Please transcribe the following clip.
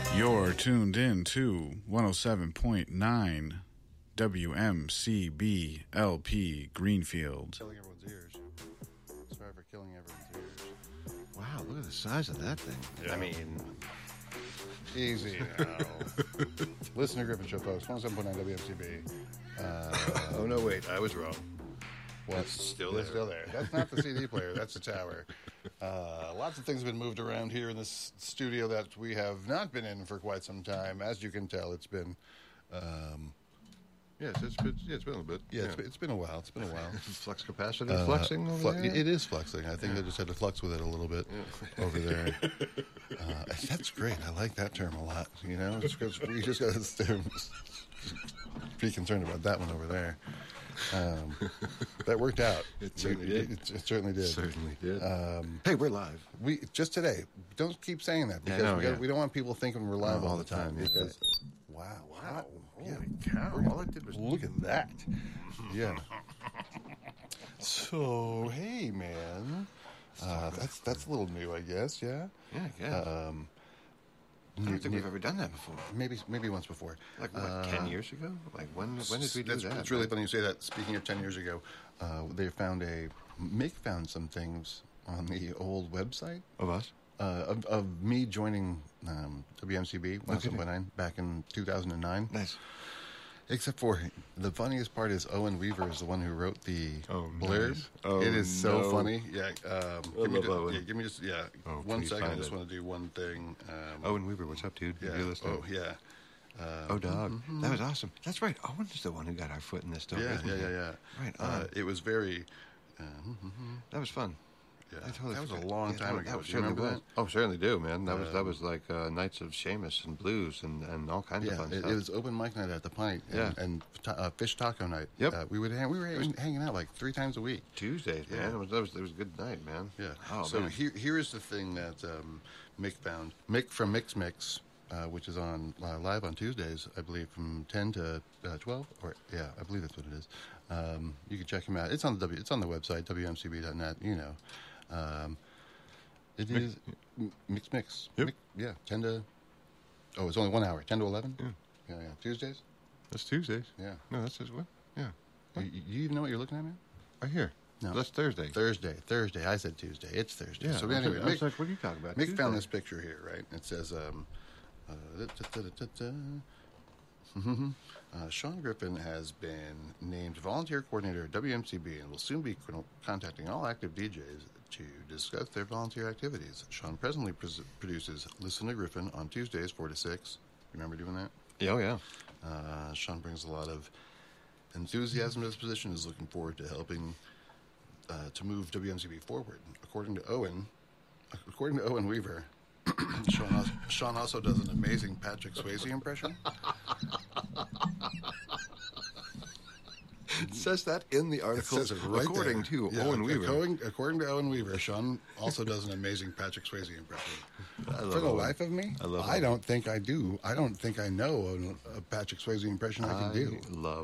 You're tuned in to 107.9 WMCB LP Greenfield. Killing everyone's ears. Sorry for killing everyone's ears. Wow, look at the size of that thing. Yeah. I mean, Easy now. Listener Griffin Show, folks. 107.9 WMCB. oh no, wait, I was wrong. What? It's still It's there. still there. That's not the CD player. That's the tower. Lots of things have been moved around here in this studio that we have not been in for quite some time. As you can tell, it's been... Yes, it's been a little bit. It's been a while. It's been a while. Flux capacity flexing over there? It is flexing. I think they just had to flux with it a little bit over there. That's great. I like that term a lot. You know, it's because we just got to be concerned about that one over there. That worked out. It certainly did. It certainly did. Certainly did. Hey, we're live. We just today. Don't keep saying that because we don't want people thinking we're live all the time. Because wow. Holy cow! All I did was Look at that. Yeah. So hey, man, that's a little new, I guess. Yeah. Yeah, I don't think we've ever done that before. Maybe once before. Like what, 10 years ago? Like when did we do that? It's really funny you say that. Speaking of 10 years ago, they found Mick found some things on the old website Of us? of me joining WMCB 107.9 back in 2009. Nice. Except for the funniest part is Owen Weaver is the one who wrote the blurb. Nice. Oh, it is so no. funny. Yeah. Give me just Oh, 1 please second. I find just it. want to do one thing. Owen Weaver, what's up, dude? Yeah. You're listening. Oh yeah. Oh, dog. That was awesome. That's right. Owen's the one who got our foot in this door. Yeah. isn't he? Right on. It was very. That was fun. Yeah. I totally That was a forgot. long Yeah, time that ago. was Do you remember that? Oh, certainly do, man. That was like Nights of Seamus and Blues and all kinds of Yeah, fun it stuff. was open mic night at the Pint. Yeah. and fish taco night. Yep. We were hanging out like 3 times a week. Tuesdays, Yeah. man. It was a good night, man. Yeah. Oh, So man. here is the thing that Mick found. Mick from Mix, which is on live on Tuesdays, I believe, from 10 to 12. Or I believe that's what it is. You can check him out. It's on the website wmcb.net. You know. It is Mix. Yep. 10 to. Oh, it's only 1 hour. 10 to 11. Yeah. Yeah. Tuesdays. That's Tuesdays. Yeah. No, that's just what? Yeah. You even know what you're looking at, man? Right here. No. That's Thursday. Thursday. I said Tuesday. It's Thursday. Yeah. So I was anyway, like, I was like, what are you talking about? Mick Tuesday. found this picture here, right? It says, Sean Griffin has been named volunteer coordinator at WMCB and will soon be contacting all active DJs to discuss their volunteer activities. Sean presently produces Listen to Griffin on Tuesdays 4 to 6. Remember doing that? Oh, yeah. Sean brings a lot of enthusiasm to this position, is looking forward to helping to move WMCB forward. According to Owen Weaver, Sean also does an amazing Patrick Swayze impression. It says that in the It article. says it right according there. to Owen Weaver. According to Owen Weaver, Sean also does an amazing Patrick Swayze impression. I love For the Owen. life of me, I love I Owen. don't think I do. I don't think I know a Patrick Swayze impression I can do. I love